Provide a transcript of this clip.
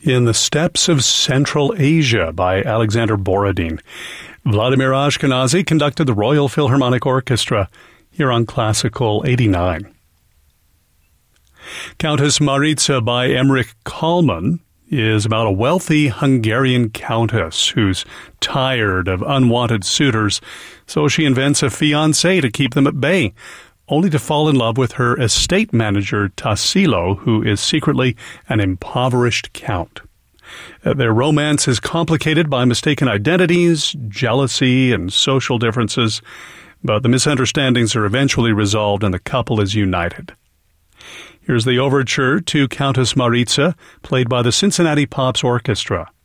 In the Steppes of Central Asia by Alexander Borodin. Vladimir Ashkenazy conducted the Royal Philharmonic Orchestra here on Classical 89. Countess Maritza by Emmerich Kallmann is about a wealthy Hungarian countess who's tired of unwanted suitors, so she invents a fiancé to keep them at bay, only to fall in love with her estate manager Tassilo, who is secretly an impoverished count. Their romance is complicated by mistaken identities, jealousy, and social differences, but the misunderstandings are eventually resolved and the couple is united. Here's the overture to Countess Maritza, played by the Cincinnati Pops Orchestra.